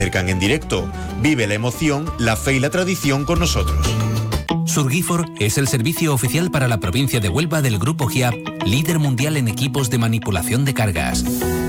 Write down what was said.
acercan en directo. Vive la emoción, la fe y la tradición con nosotros. Surgifor es el servicio oficial para la provincia de Huelva del Grupo GIAP, líder mundial en equipos de manipulación de cargas.